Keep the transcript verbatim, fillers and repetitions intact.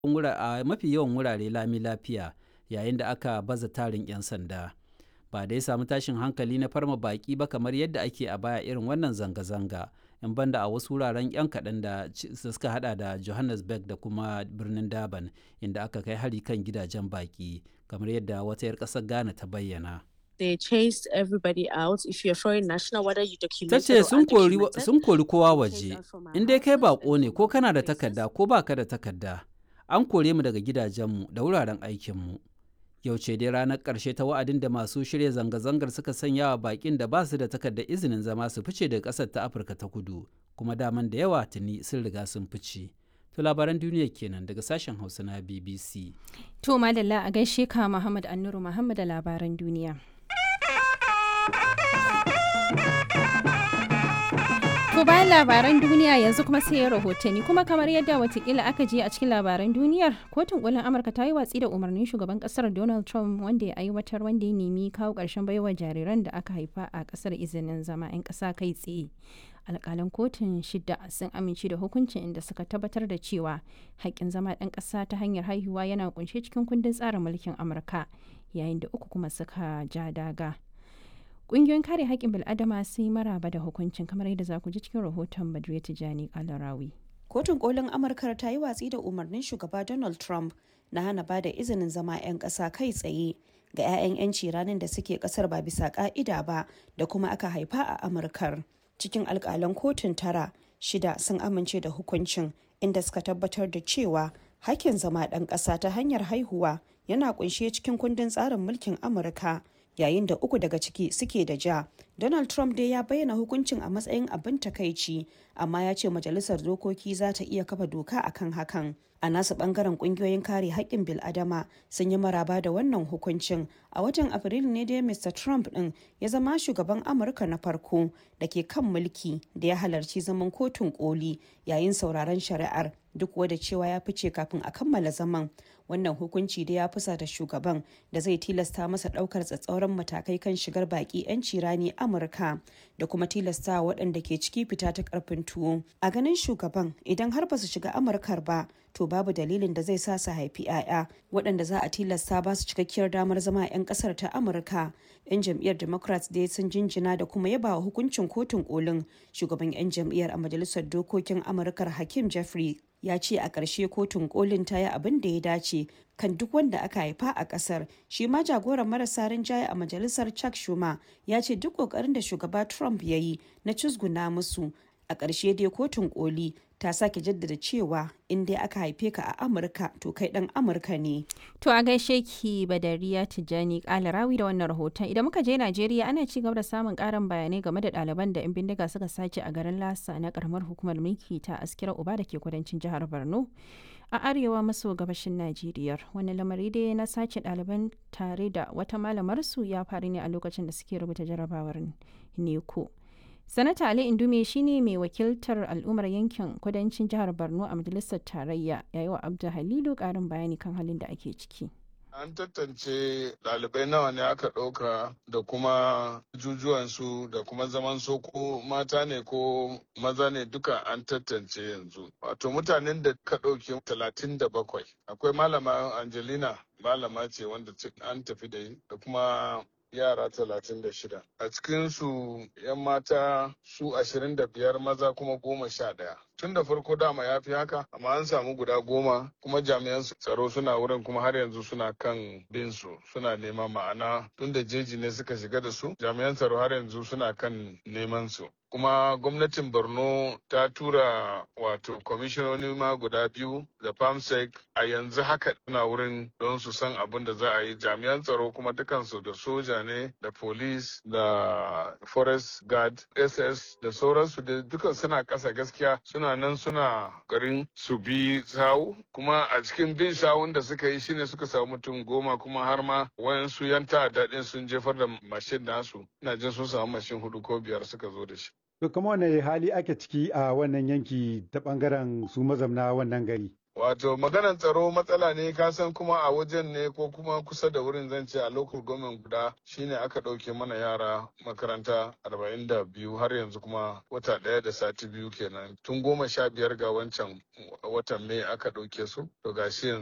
a mafi yawan wurare lami lafiya yayin da aka baza tarin 'yan sanda. Ba dai samu tashin hankali na farma baƙi ba kamar yadda ake a baya irin wannan zanga-zanga, in banda a wasu wuraren 'yan kaɗan da suka hada da Johannesburg da kuma birnin Durban, inda aka kai hari kan gidajen baƙi, kamar yadda wata 'yar ƙasar Ghana ta bayyana. They chased everybody out. If you're foreign national, whether you Ta documented ce or sun kori undocumented, sun kori kowa they chased waje, us from our in dai kai houses baƙo and ne from ko our kana da workplaces. takarda ko baka da takarda. An kore mu daga gidajenmu da wuraren aikinmu. Yau ce dai ranar ƙarshe ta wa'adin da masu shirya zanga-zangar suka sanya wa baƙin da ba su da takardar izinin zama su fice daga ƙasar ta Afirka ta Kudu, kuma daman da yawa tuni sun riga sun fice. To labaran duniya kenan daga sashen Hausa na B B C. To madalla a gaishe ka Muhammad Annuru Muhammad da labaran duniya. To bayan labaran duniya yanzu kuma sai rahotanni, kuma kamar yadda watakila aka je a cikin labaran duniyar, kotun kolin Amurka ta yi watsi da umarnin shugaban kasar Donald Trump wanda ya aiwatar wanda ya nemi kawo ƙarshen baiwa jariran da aka haifa a kasar izinin zama 'yan ƙasa kai tsaye. Alƙalan kotun shida sun amince da hukuncin inda suka tabbatar da cewa haƙƙin zama ɗan ƙasa ta hanyar haihuwa yana kunshe cikin kundin tsarin mulkin Amurka, yayin da uku kuma suka ja daga. Ƙungiyoyin kare haƙƙin bil'adama sun yi maraba da hukuncin, kamar yadda za ku ji cikin rahoton Badriya Tijani Kalarawi. Kotun kolin Amurka ta yi watsi da umarnin shugaba Donald Trump na hana ba da izinin zama 'yan ƙasa kai tsaye ga 'ya'yan 'yanci ranar da suke ƙasar ba bisa ƙa'ida ba da kuma aka haifa a Amurkar. Cikin alƙalan kotun tara, shida sun amince da hukuncin inda suka tabbatar da cewa hakkin zama ɗan ƙasa ta hanyar haihuwa yana ƙunshe cikin kundin tsarin mulkin Amurka. Yayin da uku daga ciki suke da ja. Donald Trump dai ya bayyana hukuncin a matsayin abin takaici, amma ya ce majalisar dokoki za ta iya kafa doka akan hakan. A nasu bangaren kungiyoyin kare haƙƙin bil'adama sun yi maraba da wannan hukuncin. A watan Afrilu ne dai Mr. Trump ɗin ya zama shugaban Amurka na farko da ke kan mulki da ya halarci zaman kotun koli yayin sauraron shari'ar, duk wadda cewa ya fice kafin a kammala zaman. Wannan hukunci da ya fusata shugaban da zai tilasta masa ɗaukar tsatsauran matakai kan shigar baƙi 'yanci rani Amurka da kuma tilasta waɗanda ke ciki fita ta ƙarfin tuwo. A ganin shugaban, idan har ba su shiga Amurkar ba, to babu dalilin da zai sa su haifi 'ya'ya waɗanda za a tilasta ba su cikakkiyar damar zama 'yan ƙasar ta Amurka. 'Yan jam'iyyar Democrats dai sun jinjina da kuma yaba wa hukuncin kotun kolin. Shugaban 'yan jam'iyyar a majalisar dokokin Amurkar Hakeem Jeffrey ya ce a ƙarshe kotun kolin ta yi abin da ya dace kan duk wanda aka haifa a ƙasar. Shi ma jagoran marasa rinjaye a majalisar Chuck Schumer ya ce duk ƙoƙarin da shugaba Trump ya yi na cizguna musu, a ƙarshe dai kotun koli ta sake jaddada cewa in dai aka haife ka a Amurka to kai ɗan Amurka ne. To a gaishe ki Badariya Tijjani Kalarawi da wannan rahoton. Idan muka je Najeriya, ana ci gaba da samun ƙarin bayanai game da ɗaliban da 'yan bindiga suka sace a garin Lasa na ƙaramar hukumar mulki ta Askira Uba da ke kudancin jihar Borno a arewa maso gabashin Najeriya. Wani lamari dai na sace ɗaliban tare da wata malamarsu ya faru ne a lokacin da suke rubuta jarabawar neko. Sanata Ali Indume shine mai wakiltar al'ummar yankin kudancin jihar Borno a majalisar tarayya, yayi wa Abdu Halilu karin bayani kan halin da ake ciki. An tantance ɗalibai nawa ne aka ɗauka da kuma jujuwansu da kuma zaman so ko mata ne ko maza ne, duka an tantance yanzu. Wato mutanen da ka ɗauke talatin da bakwai. Akwai malama Angelina, malama ce wanda an tafi da da kuma yara talatin da shida. A cikinsu 'yan mata su ashirin da biyar, maza kuma goma sha ɗaya. Tun da farko dama ya fi haka, amma an samu guda goma, kuma jami'an tsaro suna wurin kuma har yanzu suna kan bin su, suna nema, ma'ana tun da jeji ne suka shiga da su, jami'an tsaro har yanzu suna kan neman su. Kuma gwamnatin Borno ta tura wato kwamishinoni ma guda biyu da famsec a yanzu haka suna wurin don su san abin da za a yi. Jami'an tsaro kuma dukansu da soja ne da police da forest guard, S S da sauransu da dukan suna ƙasa gaskiya, suna nan suna garin su bi sawu. Kuma a cikin bin sawun da suka yi shine suka samu mutum goma, kuma har ma wayansu yan ta'adda din sun jefar da mashin nasu. Ina jin sun samu mashin hudu ko biyar suka zo da shi. To kuma wane hali ake ciki a wannan yanki ta bangaren su mazamna wannan gari? Wato maganar tsaro matsala ne kasan kuma a wajen ne ko kuma kusa da wurin zan ce a local government guda shine aka ɗauke mana yara makaranta arba'in da biyu har yanzu kuma wata ɗaya da sati biyu kenan tun goma sha biyar ga wancan watan mai aka ɗauke su to gashi yanzu